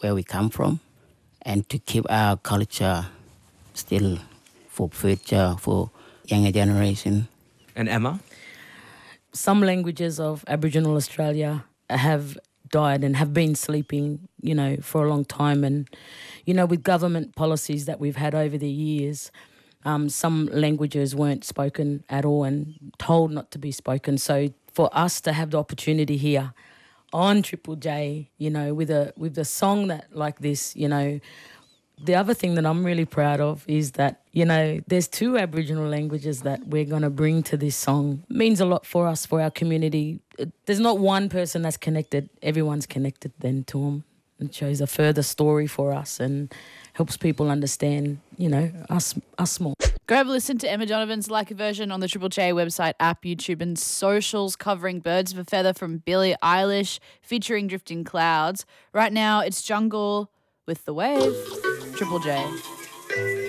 where we come from and to keep our culture still for future, for younger generation. And Emma? Some languages of Aboriginal Australia have died and have been sleeping, for a long time. And, with government policies that we've had over the years, some languages weren't spoken at all and told not to be spoken. So for us to have the opportunity here on Triple J, with a song that like this, the other thing that I'm really proud of is that, there's 2 Aboriginal languages that we're going to bring to this song. It means a lot for us, for our community. There's not one person that's connected. Everyone's connected then to them. It shows a further story for us and helps people understand, us more. Go have a listen to Emma Donovan's Like a Version on the Triple J website, app, YouTube and socials, covering Birds of a Feather from Billie Eilish, featuring Drifting Clouds. Right now it's Jungle with The Wave. Triple J.